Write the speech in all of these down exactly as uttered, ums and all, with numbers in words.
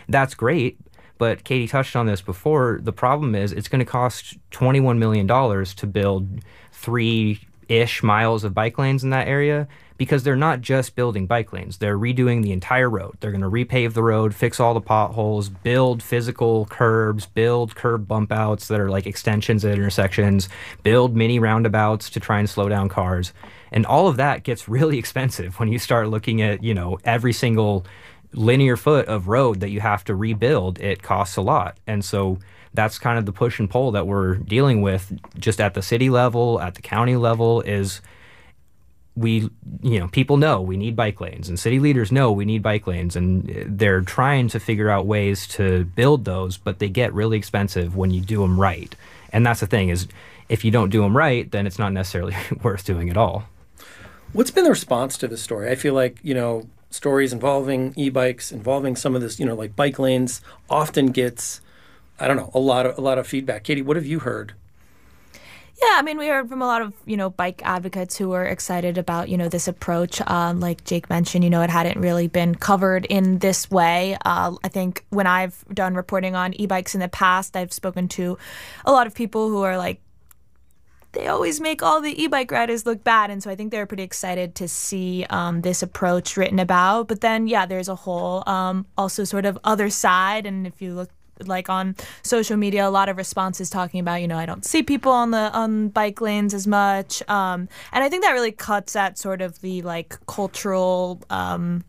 that's great. But Katie touched on this before. The problem is it's going to cost twenty-one million dollars to build three-ish miles of bike lanes in that area, because they're not just building bike lanes. They're redoing the entire road. They're going to repave the road, fix all the potholes, build physical curbs, build curb bump outs that are like extensions at intersections, build mini roundabouts to try and slow down cars. And all of that gets really expensive when you start looking at, you know, every single linear foot of road that you have to rebuild. It costs a lot. And so that's kind of the push and pull that we're dealing with just at the city level, at the county level, is we, you know, people know we need bike lanes, and city leaders know we need bike lanes, and they're trying to figure out ways to build those, but they get really expensive when you do them right. And that's the thing, is if you don't do them right, then it's not necessarily worth doing at all. What's been the response to this story? I feel like, you know, stories involving e-bikes, involving some of this, you know, like bike lanes, often gets, I don't know, a lot of a lot of feedback. Katie, what have you heard? Yeah, I mean, we heard from a lot of, you know, bike advocates who were excited about, you know, this approach. Um, like Jake mentioned, you know, it hadn't really been covered in this way. Uh, I think when I've done reporting on e-bikes in the past, I've spoken to a lot of people who are like, they always make all the e-bike riders look bad. And so I think they're pretty excited to see um, this approach written about. But then, yeah, there's a whole um, also sort of other side. And if you look like on social media, a lot of responses talking about, you know, I don't see people on the on bike lanes as much. Um, and I think that really cuts at sort of the like cultural um,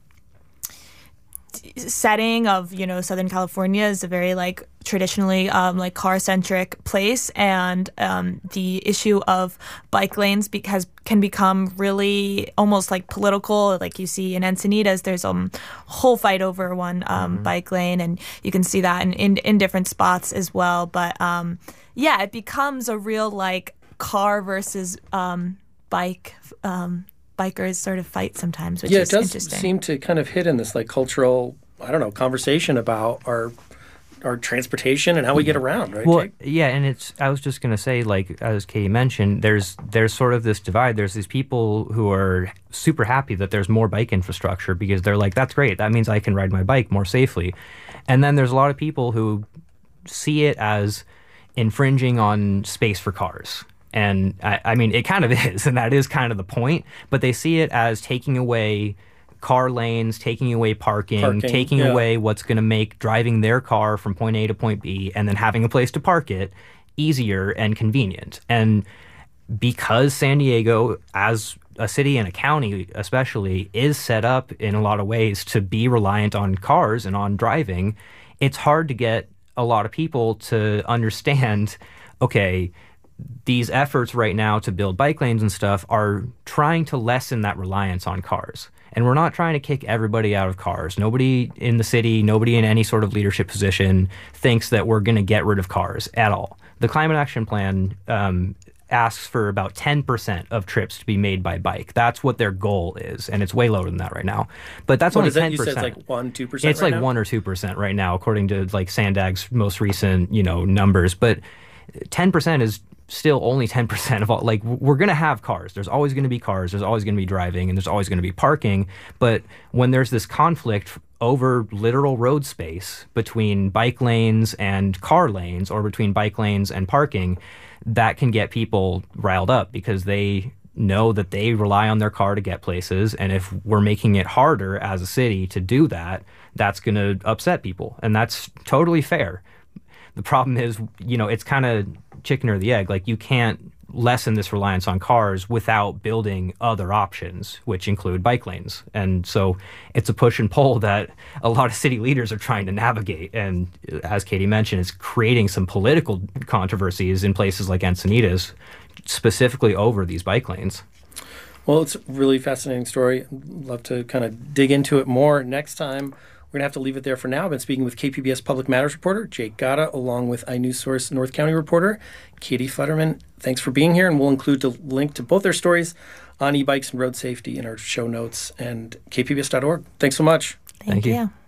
setting of, you know, Southern California is a very like traditionally um, like car-centric place, and um, the issue of bike lanes because can become really almost like political. Like you see in Encinitas, there's a um, whole fight over one um, mm-hmm. bike lane, and you can see that in, in, in different spots as well. But um, yeah, it becomes a real like car versus um, bike um bikers sort of fight sometimes, which yeah, is it does interesting. Seem to kind of hit in this like cultural, I don't know, conversation about our our transportation and how we get around, right? Well, Jake? yeah, and it's, I was just going to say, like, as Katie mentioned, there's there's sort of this divide. There's these people who are super happy that there's more bike infrastructure because they're like, that's great. That means I can ride my bike more safely. And then there's a lot of people who see it as infringing on space for cars. And I, I mean, it kind of is, and that is kind of the point, but they see it as taking away car lanes, taking away parking, Parking, taking yeah. away what's going to make driving their car from point A to point B and then having a place to park it easier and convenient. And because San Diego, as a city and a county especially, is set up in a lot of ways to be reliant on cars and on driving, it's hard to get a lot of people to understand, okay, these efforts right now to build bike lanes and stuff are trying to lessen that reliance on cars. And we're not trying to kick everybody out of cars. Nobody in the city, nobody in any sort of leadership position thinks that we're going to get rid of cars at all. The Climate Action Plan um, asks for about ten percent of trips to be made by bike. That's what their goal is, and it's way lower than that right now. But that's what only is that? ten percent. You said it's like one, two percent. It's right like now? one or two percent right now, according to like Sandag's most recent, you know, numbers. But ten percent is still only ten percent of all. Like, we're going to have cars. There's always going to be cars. There's always going to be driving, and there's always going to be parking. But when there's this conflict over literal road space between bike lanes and car lanes, or between bike lanes and parking, that can get people riled up because they know that they rely on their car to get places. And if we're making it harder as a city to do that, that's going to upset people. And that's totally fair. The problem is, you know, it's kind of chicken or the egg. Like, you can't lessen this reliance on cars without building other options, which include bike lanes. And so it's a push and pull that a lot of city leaders are trying to navigate. And as Katie mentioned, it's creating some political controversies in places like Encinitas, specifically over these bike lanes. Well, it's a really fascinating story. I'd love to kind of dig into it more next time. We're going to have to leave it there for now. I've been speaking with K P B S Public Matters reporter Jake Gatta, along with iNewsSource North County reporter Katie Futterman. Thanks for being here, and we'll include the link to both their stories on e-bikes and road safety in our show notes and k p b s dot org. Thanks so much. Thank, Thank you. you.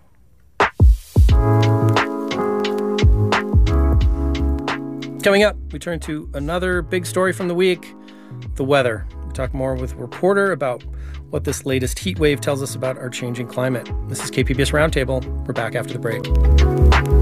Coming up, we turn to another big story from the week, the weather. We talk more with a reporter about what this latest heat wave tells us about our changing climate. This is K P B S Roundtable. We're back after the break.